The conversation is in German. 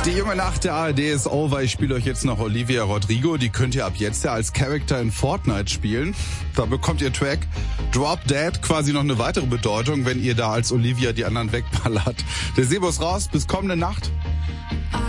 Die junge Nacht der ARD ist over. Ich spiele euch jetzt noch Olivia Rodrigo. Die könnt ihr ab jetzt ja als Charakter in Fortnite spielen. Da bekommt ihr Track Drop Dead quasi noch eine weitere Bedeutung, wenn ihr da als Olivia die anderen wegballert. Der Sebo ist raus. Bis kommende Nacht.